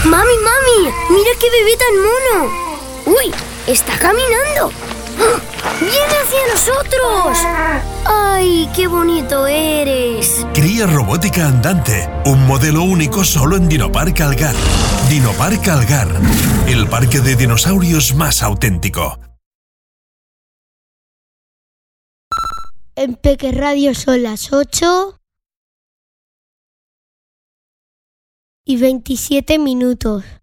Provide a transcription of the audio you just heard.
¡Mami, mami! ¡Mira qué bebé tan mono! ¡Uy! ¡Está caminando! ¡Ah! ¡Viene hacia nosotros! ¡Ay, qué bonito eres! Cría robótica andante, un modelo único solo en Dinopark Algar. Dinopark Algar, el parque de dinosaurios más auténtico. En Peque Radio son las 8:27.